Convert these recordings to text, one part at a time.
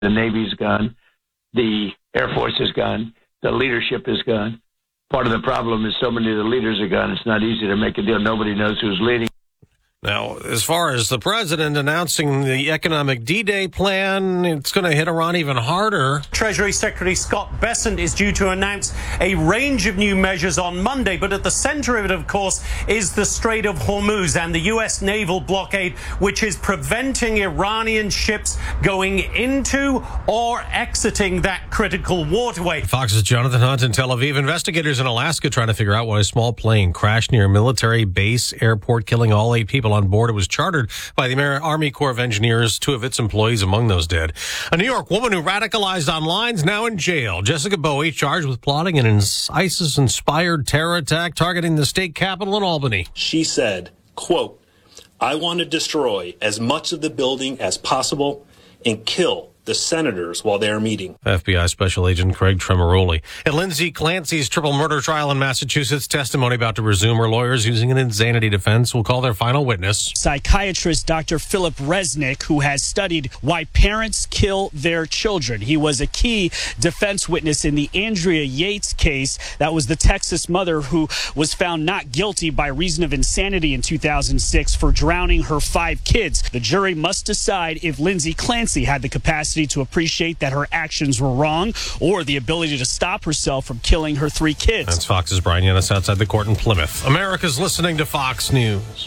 The Navy's gone. The Air Force is gone. The leadership is gone. Part of the problem is so many of the leaders are gone. It's not easy to make a deal. Nobody knows who's leading. Now, as far as the president announcing the economic D-Day plan, it's going to hit Iran even harder. Treasury Secretary Scott Bessent is due to announce a range of new measures on Monday, but at the center of it, of course, is the Strait of Hormuz and the U.S. naval blockade, which is preventing Iranian ships going into or exiting that critical waterway. Fox's Jonathan Hunt in Tel Aviv. Investigators in Alaska trying to figure out why a small plane crashed near a military base airport, killing all 8 people on board. It was chartered by the Army Corps of Engineers, 2 of its employees among those dead. A New York woman who radicalized online is now in jail. Jessica Bowie charged with plotting an ISIS-inspired terror attack targeting the state capitol in Albany. She said, quote, "I want to destroy as much of the building as possible and kill the senators while they're meeting." FBI Special Agent Craig Tremoroli. At Lindsay Clancy's triple murder trial in Massachusetts, testimony about to resume. Her lawyers, using an insanity defense, will call their final witness. Psychiatrist Dr. Philip Resnick, who has studied why parents kill their children. He was a key defense witness in the Andrea Yates case. That was the Texas mother who was found not guilty by reason of insanity in 2006 for drowning her 5 kids. The jury must decide if Lindsay Clancy had the capacity to appreciate that her actions were wrong or the ability to stop herself from killing her 3 kids. That's Fox's Brian Yanis outside the court in Plymouth. America's listening to Fox News.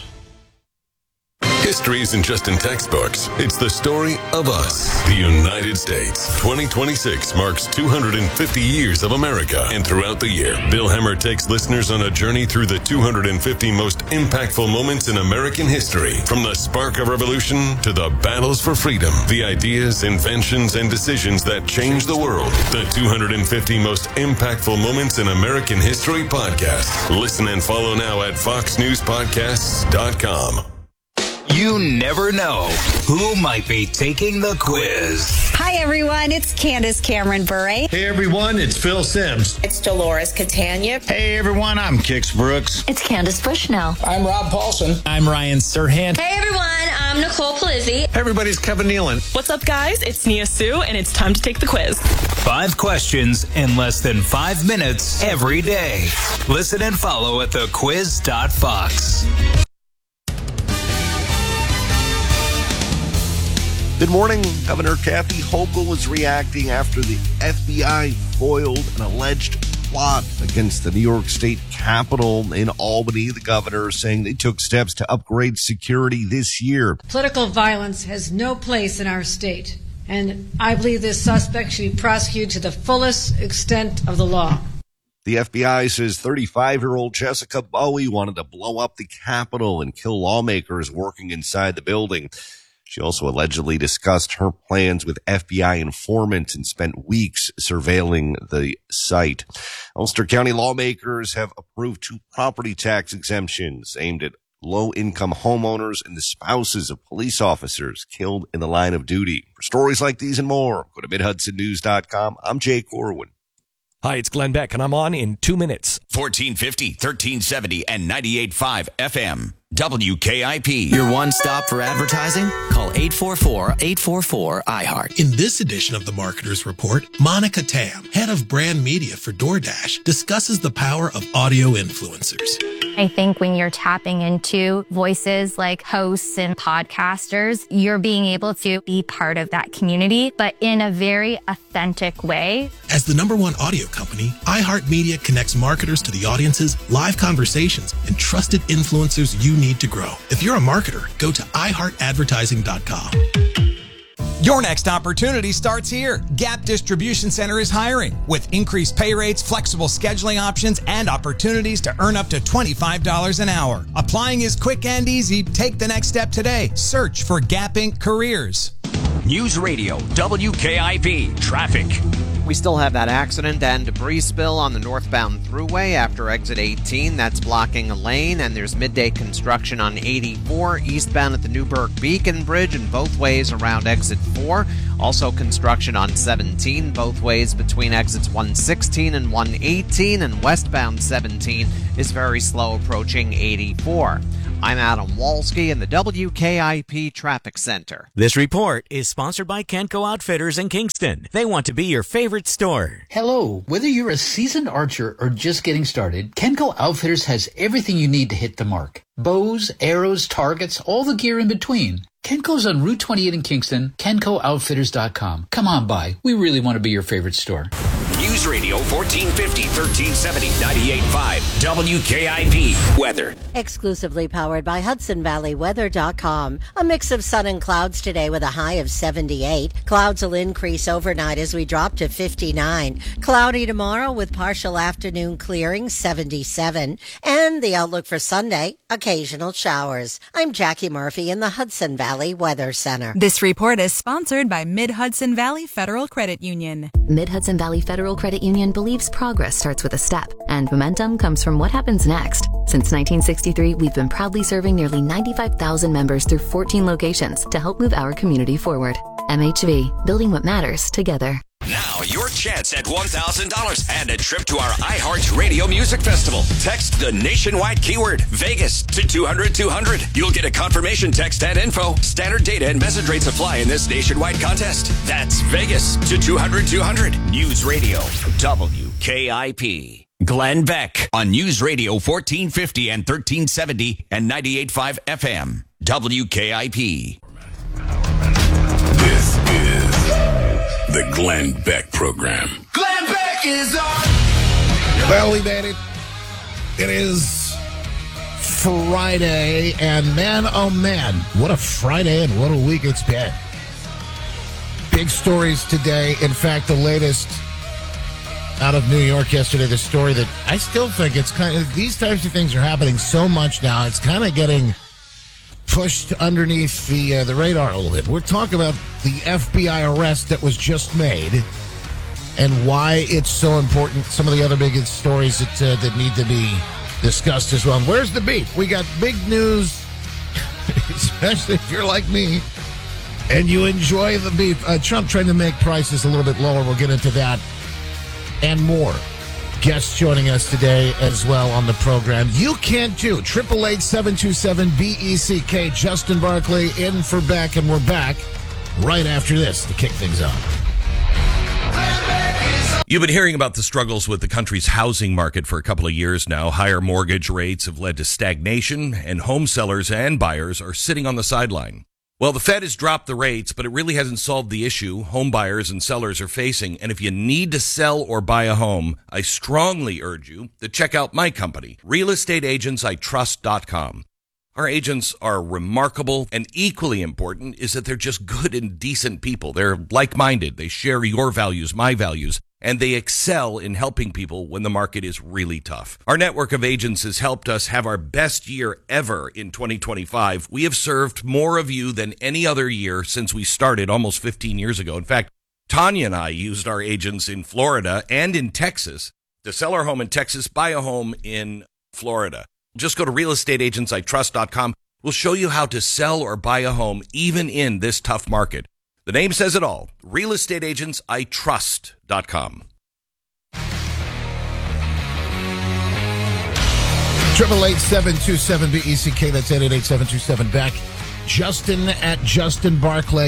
History isn't just in textbooks. It's the story of us, the United States. 2026 marks 250 years of America. And throughout the year, Bill Hemmer takes listeners on a journey through the 250 most impactful moments in American history. From the spark of revolution to the battles for freedom, the ideas, inventions, and decisions that changed the world. The 250 most impactful moments in American history podcast. Listen and follow now at foxnewspodcasts.com. You never know who might be taking the quiz. Hi, everyone. It's Candace Cameron Bure. Hey, everyone. It's Phil Sims. It's Dolores Catania. Hey, everyone. I'm Kix Brooks. It's Candace Bushnell. I'm Rob Paulson. I'm Ryan Serhant. Hey, everyone. I'm Nicole Palizzi. Hey, everybody's Kevin Nealon. What's up, guys? It's Nia Sue, and it's time to take the quiz. 5 questions in less than 5 minutes every day. Listen and follow at thequiz.fox. Good morning. Governor Kathy Hochul is reacting after the FBI foiled an alleged plot against the New York State Capitol in Albany. The governor is saying they took steps to upgrade security this year. Political violence has no place in our state, and I believe this suspect should be prosecuted to the fullest extent of the law. The FBI says 35-year-old Jessica Bowie wanted to blow up the Capitol and kill lawmakers working inside the building. She also allegedly discussed her plans with FBI informants and spent weeks surveilling the site. Ulster County lawmakers have approved 2 property tax exemptions aimed at low-income homeowners and the spouses of police officers killed in the line of duty. For stories like these and more, go to MidHudsonNews.com. I'm Jay Corwin. Hi, it's Glenn Beck, and I'm on in 2 minutes. 1450, 1370, and 98.5 FM. WKIP. Your one stop for advertising? Call 844-844-iHeart. In this edition of the Marketer's Report, Monica Tam, head of brand media for DoorDash, discusses the power of audio influencers. I think when you're tapping into voices like hosts and podcasters, you're being able to be part of that community, but in a very authentic way. As the #1 audio company, iHeartMedia connects marketers to the audiences, live conversations, and trusted influencers you need to grow. If you're a marketer, go to iHeartAdvertising.com. Your next opportunity starts here. Gap Distribution Center is hiring with increased pay rates, flexible scheduling options, and opportunities to earn up to $25 an hour. Applying is quick and easy. Take the next step today. Search for Gap Inc. Careers. News Radio, WKIP, traffic. We still have that accident and debris spill on the northbound thruway after exit 18. That's blocking a lane, and there's midday construction on 84 eastbound at the Newburgh Beacon Bridge and both ways around exit 4. Also construction on 17 both ways between exits 116 and 118, and westbound 17 is very slow approaching 84. I'm Adam Walski in the WKIP Traffic Center. This report is sponsored by Kenco Outfitters in Kingston. They want to be your favorite store. Hello. Whether you're a seasoned archer or just getting started, Kenco Outfitters has everything you need to hit the mark. Bows, arrows, targets, all the gear in between. Kenco's on Route 28 in Kingston, KencoOutfitters.com. Come on by. We really want to be your favorite store. News Radio 1450, 1370, 98.5, WKIP. Weather. Exclusively powered by HudsonValleyWeather.com. A mix of sun and clouds today with a high of 78. Clouds will increase overnight as we drop to 59. Cloudy tomorrow with partial afternoon clearing, 77. And the outlook for Sunday, occasional showers. I'm Jackie Murphy in the Hudson Valley Weather Center. This report is sponsored by Mid-Hudson Valley Federal Credit Union. Mid-Hudson Valley Federal Credit Union believes progress starts with a step, and momentum comes from what happens next. Since 1963, we've been proudly serving nearly 95,000 members through 14 locations to help move our community forward. MHV, building what matters together. Now, your chance at $1,000 and a trip to our iHeart Radio Music Festival. Text the nationwide keyword Vegas to 200-200. You'll get a confirmation text and info. Standard data and message rates apply in this nationwide contest. That's Vegas to 200-200. News Radio WKIP. Glenn Beck on News Radio 1450 and 1370 and 98.5 FM. WKIP. This is the Glenn Beck Program. Glenn Beck is on. Well, we made it. It is Friday, and man, oh man, what a Friday and what a week it's been. Big stories today. In fact, the latest out of New York yesterday, the story that I still think it's kind of, these types of things are happening so much now, it's kind of getting pushed underneath the radar a little bit. We're talking about the FBI arrest that was just made and why it's so important. Some of the other big stories that need to be discussed as well. And where's the beef? We got big news, especially if you're like me and you enjoy the beef. Trump trying to make prices a little bit lower. We'll get into that and more. Guests joining us today as well on the program. You can too. 888-727-BECK. Justin Barclay in for Beck, and we're back right after this to kick things off. You've been hearing about the struggles with the country's housing market for a couple of years now. Higher mortgage rates have led to stagnation, and home sellers and buyers are sitting on the sideline. Well, the Fed has dropped the rates, but it really hasn't solved the issue home buyers and sellers are facing. And if you need to sell or buy a home, I strongly urge you to check out my company, realestateagentsitrust.com. Our agents are remarkable, and equally important is that they're just good and decent people. They're like-minded. They share your values, my values, and they excel in helping people when the market is really tough. Our network of agents has helped us have our best year ever in 2025. We have served more of you than any other year since we started almost 15 years ago. In fact, Tanya and I used our agents in Florida and in Texas to sell our home in Texas, buy a home in Florida. Just go to realestateagentsitrust.com. We'll show you how to sell or buy a home even in this tough market. The name says it all. realestateagentsitrust.com. 888-727-BECK. That's 888-727-BECK. Justin at Justin Barclay,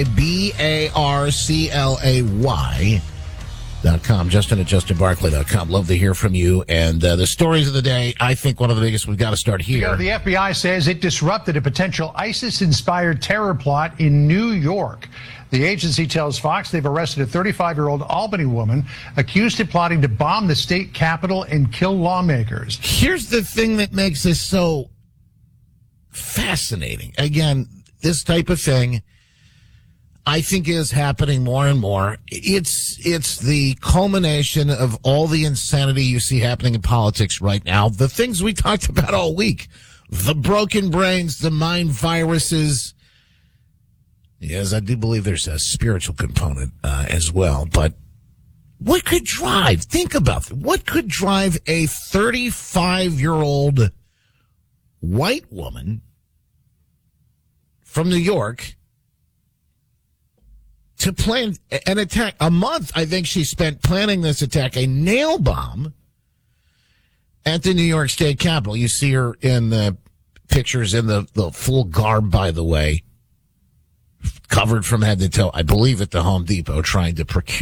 BARCLAY.com. Justin at JustinBarclay.com. Love to hear from you. And the stories of the day, I think one of the biggest, we've got to start here. The FBI says it disrupted a potential ISIS-inspired terror plot in New York. The agency tells Fox they've arrested a 35-year-old Albany woman accused of plotting to bomb the state capitol and kill lawmakers. Here's the thing that makes this so fascinating. Again, this type of thing, I think, is happening more and more. It's the culmination of all the insanity you see happening in politics right now. The things we talked about all week. The broken brains, the mind viruses. Yes, I do believe there's a spiritual component as well. But what could drive, think about it, what could drive a 35-year-old white woman from New York to plan an attack? A month, I think she spent planning this attack, a nail bomb at the New York State Capitol. You see her in the pictures in the full garb, by the way, covered from head to toe, I believe at the Home Depot, trying to procure